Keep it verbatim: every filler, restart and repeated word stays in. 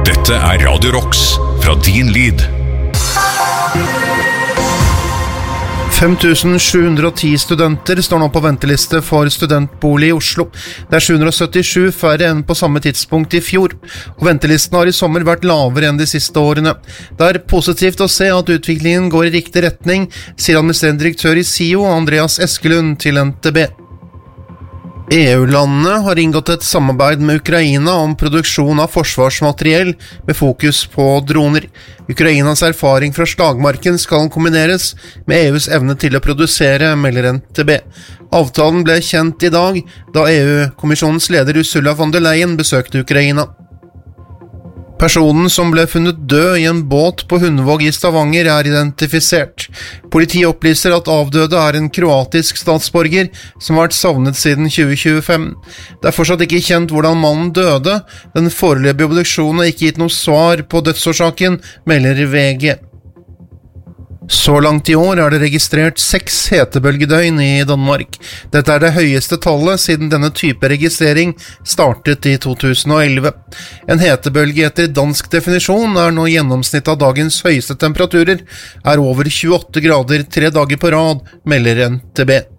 Dette er Radio Rocks fra din lyd. fem tusen sju hundre og ti studenter står nå på venteliste for studentbolig i Oslo. Det er sju hundre og syttisju færre enn på samme tidspunkt i fjor, og ventelisten har i sommer vært lavere enn de siste årene. Det er positivt å se at utviklingen går i riktig retning, sier administrerende direktør i S I O, Andreas Eskelund, til N T B. E U-landene har inngått et samarbeid med Ukraina om produksjon av forsvarsmateriell med fokus på droner. Ukrainas erfaring fra slagmarken skal kombineres med E U's evne til å produsere, melder N T B. Avtalen ble kjent i dag, da E U-kommisjonens leder Ursula von der Leyen besøkte Ukraina. Personen som ble funnet død i en båt på Hundvåg i Stavanger er identifisert. Politiet opplyser at avdøde er en kroatisk statsborger som har vært savnet siden tjue tjuefem. Det er fortsatt ikke kjent hvordan mannen døde. Den foreløpige obduksjonen har ikke gitt noe svar på dødsårsaken, melder V G. Så langt i år er det registrert seks hetebølgedøgn i Danmark. Dette er det høyeste tallet siden denne type registrering startet i to tusen og elleve. En hetebølge etter dansk definisjon er nå gjennomsnitt av dagens høyeste temperaturer, er over tjueåtte grader tre dager på rad, melder N T B.